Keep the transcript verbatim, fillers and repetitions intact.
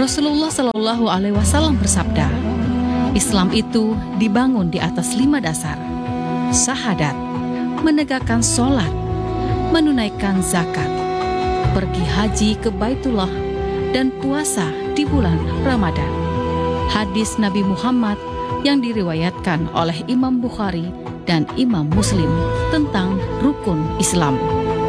Rasulullah Shallallahu Alaihi Wasallam bersabda, Islam itu dibangun di atas lima dasar: syahadat, menegakkan sholat, menunaikan zakat, pergi haji ke Baitullah, dan puasa di bulan Ramadan. Hadis Nabi Muhammad yang diriwayatkan oleh Imam Bukhari dan Imam Muslim tentang rukun Islam.